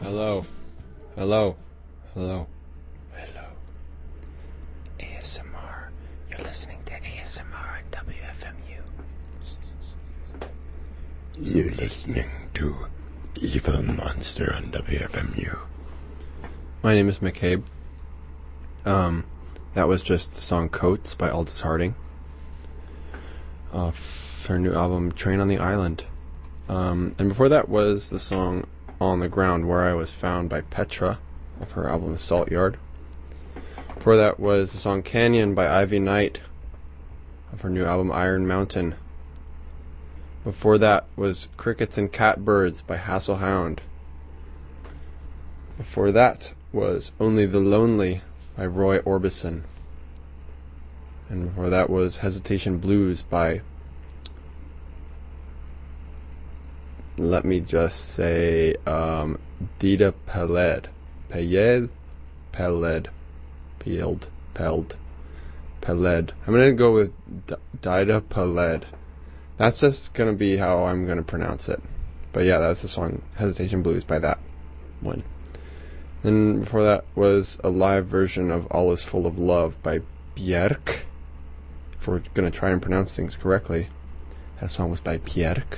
Hello. Hello. Hello. Hello. ASMR. You're listening to ASMR on WFMU. You're listening to Evil Monster on WFMU. My name is McCabe. That was just the song Coats by Aldous Harding. Off her new album Train on the Island. And before that was the song On the Ground, Where I Was Found by Petra, of her album Salt Yard. Before that was the song Canyon by Ivy Knight, of her new album Iron Mountain. Before that was Crickets and Catbirds by Hasselhound. Before that was Only the Lonely by Roy Orbison. And before that was Hesitation Blues by, let me just say, Dida Peled. Peled. I'm going to go with Dida Peled. That's just going to be how I'm going to pronounce it. But yeah, that's the song Hesitation Blues by that one. Then before that was a live version of All Is Full of Love by Björk. If we're going to try and pronounce things correctly, that song was by Björk.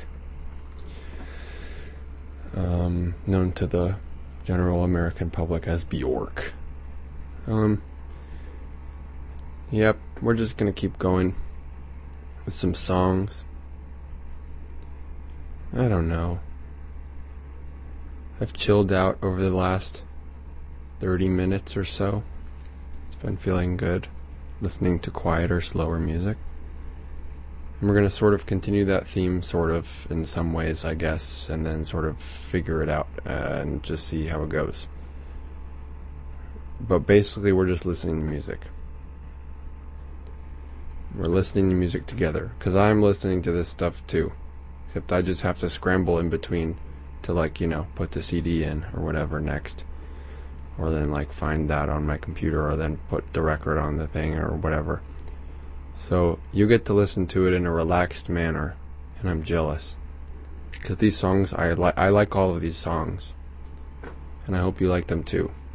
Known to the general American public as Bjork. Yep, we're just going to keep going with some songs. I don't know. I've chilled out over the last 30 minutes or so. It's been feeling good, listening to quieter, slower music. And we're going to sort of continue that theme, sort of, in some ways, I guess, and then sort of figure it out and just see how it goes. But basically, we're just listening to music. We're listening to music together, because I'm listening to this stuff too. Except I just have to scramble in between to, put the CD in or whatever next. Or then, find that on my computer, or then put the record on the thing or whatever. So, you get to listen to it in a relaxed manner, and I'm jealous. Because these songs, I like all of these songs. And I hope you like them too.